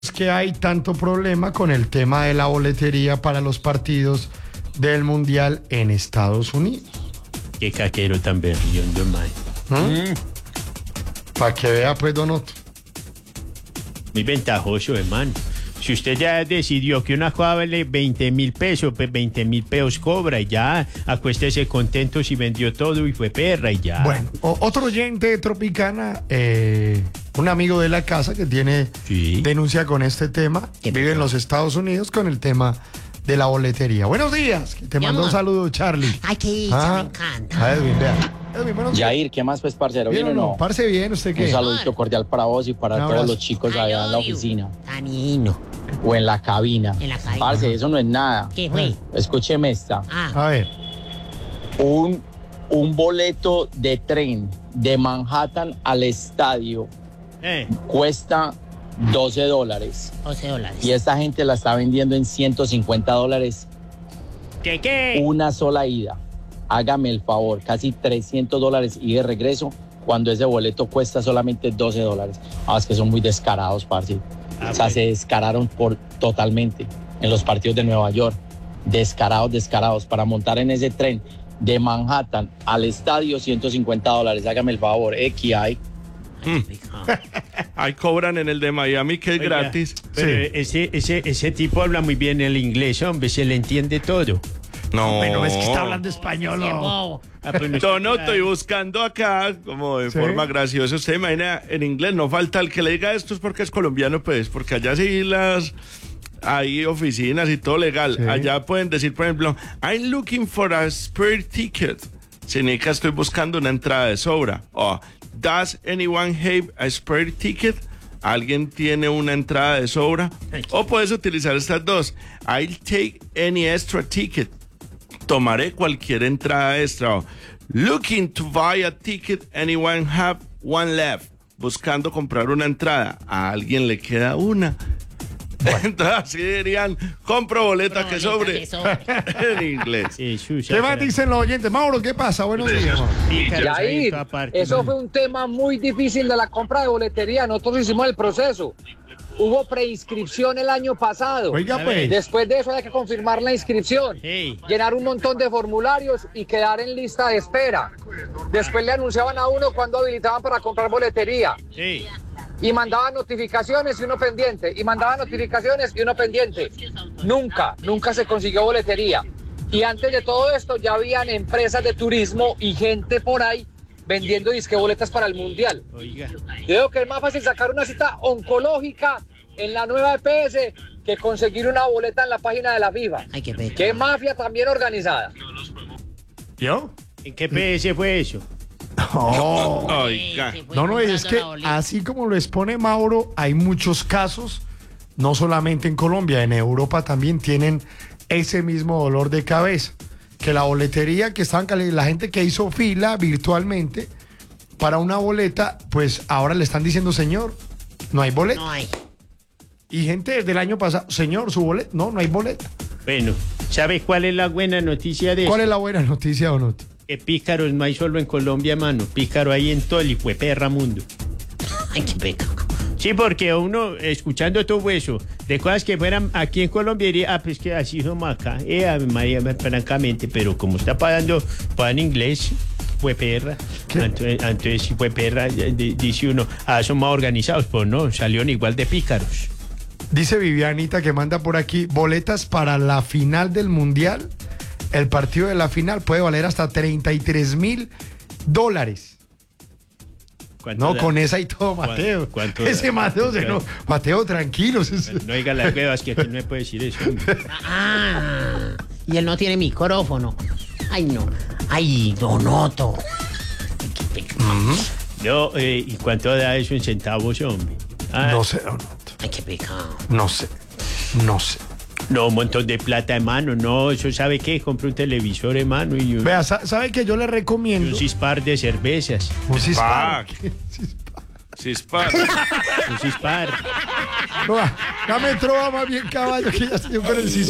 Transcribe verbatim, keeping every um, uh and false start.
Es que hay tanto problema con el tema de la boletería para los partidos del Mundial en Estados Unidos. Qué caquero tan berriondo, mae. ¿Mm? Para que vea, pues, Don Otto. Muy ventajoso, hermano. Si usted ya decidió que una cosa vale veinte mil pesos, pues veinte mil pesos cobra y ya. Acuéstese contento si vendió todo y fue perra y ya. Bueno, o- otro oyente de Tropicana, eh, un amigo de la casa que tiene Sí. denuncia con este tema, ¿Qué vive en pasó? los Estados Unidos con el tema de la boletería. Buenos días, que te Mi mando un amor. saludo, Charlie. Ay, qué dicha, Ah, me encanta. a Edwin, vea. Edwin, buenos días. Yair, ¿qué más pues, parcero? ¿Bien ¿Bien o o no? no? Parce, bien, ¿usted Un qué? saludito cordial para vos y para Un todos abrazo. los chicos I allá en la love you. oficina Tanino. o en la cabina. En la cabina. Parce, eso no es nada. ¿Qué fue? Escúcheme esta. Ah, A ver, Un, un boleto de tren de Manhattan al estadio Eh, cuesta doce dólares. doce dólares. Y esta gente la está vendiendo en ciento cincuenta dólares ¿Qué qué? una sola ida. Hágame el favor, casi trescientos dólares y de regreso cuando ese boleto cuesta solamente doce dólares. Ah, es que son muy descarados, parce. Ah, O sea, pues. se descararon por totalmente en los partidos de Nueva York. Descarados, descarados. Para montar en ese tren de Manhattan al estadio, ciento cincuenta dólares. Hágame el favor, X hay. Ahí cobran en el de Miami, que es Oiga, gratis. Pero Sí. ese, ese, ese tipo habla muy bien el inglés, hombre, se le entiende todo. No. bueno, es que está hablando español, Qué ¿no? bobo. Ah, pues no No, está- no, estoy buscando acá como de ¿Sí? forma graciosa. Usted imagina, en inglés no falta el que le diga esto es porque es colombiano, pues, porque allá sí las... hay oficinas y todo legal. Sí. Allá pueden decir, por ejemplo, I'm looking for a spare ticket. Significa estoy buscando una entrada de sobra. O, does anyone have a spare ticket? ¿Alguien tiene una entrada de sobra? O puedes utilizar estas dos. I'll take any extra ticket. Tomaré cualquier entrada extra. O, looking to buy a ticket, anyone have one left. Buscando comprar una entrada. A alguien le queda una. Entonces así dirían, compro boleta que sobre. Que sobre. En inglés. Sí, Susa, ¿Qué más cara. dicen los oyentes? Mauro, ¿qué pasa? Buenos días, Mauro. Pícaros ahí en Yair, toda parte, eso man. fue un tema muy difícil de la compra de boletería. Nosotros hicimos el proceso. Hubo preinscripción el año pasado. Oiga, A pues. Después de eso hay que confirmar la inscripción, Hey. llenar un montón de formularios y quedar en lista de espera. Después le anunciaban a uno cuando habilitaban para comprar boletería Sí. y mandaban notificaciones y uno pendiente, y mandaban notificaciones y uno pendiente. Nunca, nunca se consiguió boletería. Y antes de todo esto ya habían empresas de turismo y gente por ahí vendiendo disque boletas para el Mundial. Oiga. Yo creo que es más fácil sacar una cita oncológica en la nueva E P S que conseguir una boleta en la página de la FIFA. Ay, qué pecado. Qué mafia también organizada. ¿Yo? ¿En qué P S fue eso? Oh. Oiga. Sí, fue No, no, es comprando que la boleta. así como lo expone Mauro, hay muchos casos, no solamente en Colombia, en Europa también tienen ese mismo dolor de cabeza. Que la boletería que estaban, cali- la gente que hizo fila virtualmente para una boleta, pues ahora le están diciendo, señor, no hay boleta. No hay. Y gente desde el año pasado, señor, su boleta, no, no hay boleta. Bueno, ¿sabes cuál es la buena noticia de eso? ¿Cuál es la buena noticia, Don Otto? Que pícaros no hay solo en Colombia, mano. Pícaro ahí en todo el fue perra mundo. Ay, qué pecado. Sí, porque uno, escuchando todo eso, de cosas que fueran aquí en Colombia, diría, ah, pues que así somos acá. Eh, Ave María, francamente, pero como está pagando, pagan inglés, fue perra. ¿Qué? Entonces, entonces, si fue perra, ya di- dice uno, ah, son más organizados, pues no, salieron igual de pícaros. Dice Vivianita que manda por aquí boletas para la final del Mundial. El partido de la final puede valer hasta treinta y tres mil dólares. ¿Cuánto No, da? con esa y todo, Mateo. cuánto Ese da? Mateo, se no, Mateo, tranquilo. ese- No diga las huevas que aquí no me puede decir eso. hombre. Ah, y él no tiene micrófono. Ay, no. Ay, Donoto. Ay, qué pecado. No, eh, ¿y cuánto da eso en centavos, hombre? Ah, No sé, Don Otto, Ay, qué pecado. no sé, no sé. No, un montón de plata, hermano. No, eso sabe qué, compré un televisor, hermano, y un, Vea, sa- ¿sabe que yo le y recomiendo? un cispar de cervezas. Un cispar. Cispar. Un cispar. No, ya me trova más bien caballo que ya estoy con el cispar.